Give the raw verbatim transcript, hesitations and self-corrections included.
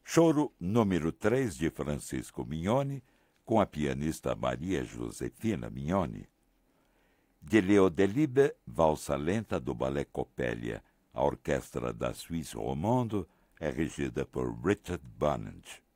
Choro número três de Francisco Mignoni, com a pianista Maria Josefina Mignoni. De Leo Delibes, valsa lenta do Ballet Coppelia. A orquestra da Suisse Romande é regida por Richard Bonnet.